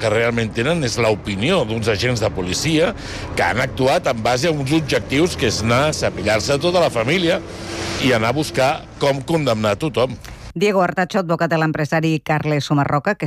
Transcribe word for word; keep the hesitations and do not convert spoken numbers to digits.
que realment tenen és l'opinió d'uns agents de policia que han actuat en base a uns objectius, que és anar a cepillar-se tota la família i anar a buscar com condemnar tothom. Diego Artacho, advocat de l'empresari Carles Sumarroca, que